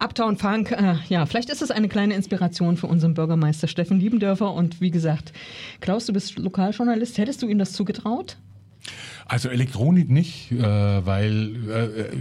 Uptown Funk, ja, vielleicht ist es eine kleine Inspiration für unseren Bürgermeister Steffen Liebendörfer. Und wie gesagt, Klaus, du bist Lokaljournalist. Hättest du ihm das zugetraut? Also Elektronik nicht, weil